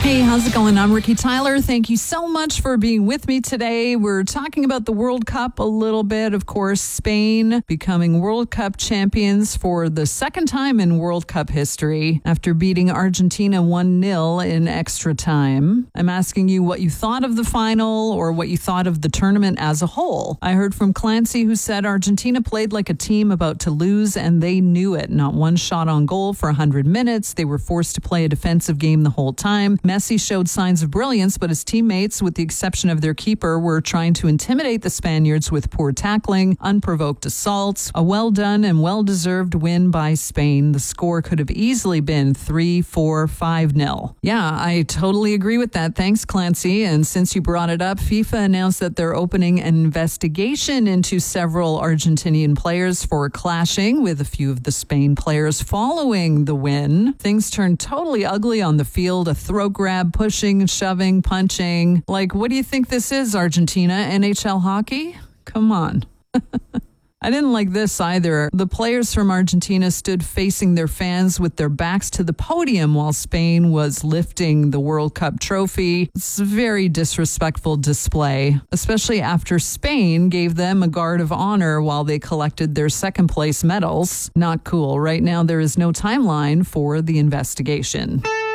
Hey, how's it going? I'm Ricky Tyler. Thank you so much for being with me today. We're talking about the World Cup a little bit. Of course, Spain becoming World Cup champions for the second time in World Cup history after beating Argentina 1-0 in extra time. I'm asking you what you thought of the final or what you thought of the tournament as a whole. I heard from Clancy, who said Argentina played like a team about to lose and they knew it. Not one shot on goal for 100 minutes. They were forced to play a defensive game the whole time. Messi showed signs of brilliance, but his teammates, with the exception of their keeper, were trying to intimidate the Spaniards with poor tackling, unprovoked assaults. A well-done and well-deserved win by Spain. The score could have easily been 3-4, 5-0. Yeah, I totally agree with that. Thanks, Clancy. And since you brought it up, FIFA announced that they're opening an investigation into several Argentinian players for clashing with a few of the Spain players following the win. Things turned totally ugly on the field. A throat grab, pushing, shoving, punching. Like, what do you think this is, Argentina? NHL hockey? Come on. I didn't like this either. The players from Argentina stood facing their fans with their backs to the podium while Spain was lifting the World Cup trophy. It's a very disrespectful display, especially after Spain gave them a guard of honor while they collected their second place medals. Not cool. Right now, there is no timeline for the investigation.